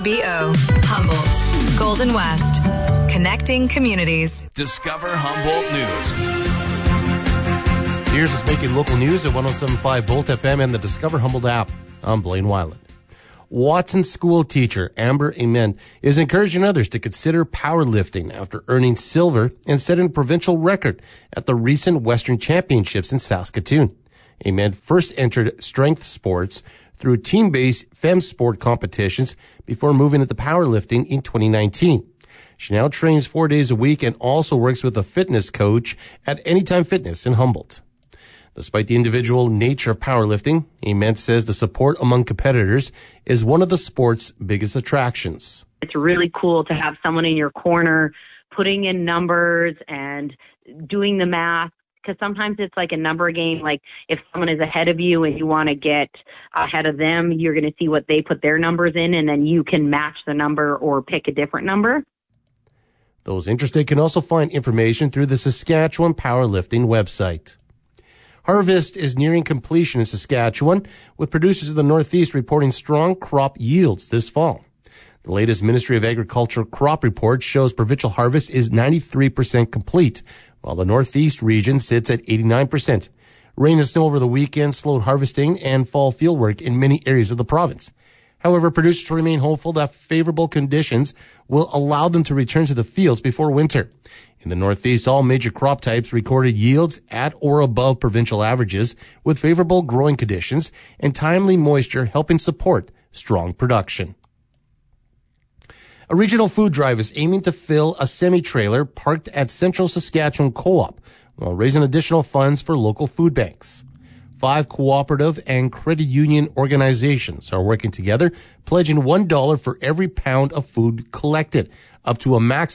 BO, Humboldt, Golden West, connecting communities. Discover Humboldt News. Here's what's making local news at 107.5 Volt FM and the Discover Humboldt app. I'm Blaine Weiland. Watson school teacher Amber Ament is encouraging others to consider powerlifting after earning silver and setting a provincial record at the recent Western Championships in Saskatoon. Ament first entered strength sports through team-based fem sport competitions before moving into powerlifting in 2019. She now trains 4 days a week and also works with a fitness coach at Anytime Fitness in Humboldt. Despite the individual nature of powerlifting, Ament says the support among competitors is one of the sport's biggest attractions. It's really cool to have someone in your corner putting in numbers and doing the math, because sometimes it's like a number game. Like if someone is ahead of you and you want to get ahead of them, you're going to see what they put their numbers in, and then you can match the number or pick a different number. Those interested can also find information through the Saskatchewan Powerlifting website. Harvest is nearing completion in Saskatchewan, with producers in the Northeast reporting strong crop yields this fall. The latest Ministry of Agriculture crop report shows provincial harvest is 93% complete, while the Northeast region sits at 89%. Rain and snow over the weekend slowed harvesting and fall fieldwork in many areas of the province. However, producers remain hopeful that favorable conditions will allow them to return to the fields before winter. In the Northeast, all major crop types recorded yields at or above provincial averages, with favorable growing conditions and timely moisture helping support strong production. A regional food drive is aiming to fill a semi-trailer parked at Central Saskatchewan Co-op while raising additional funds for local food banks. 5 cooperative and credit union organizations are working together, pledging $1 for every pound of food collected, up to a max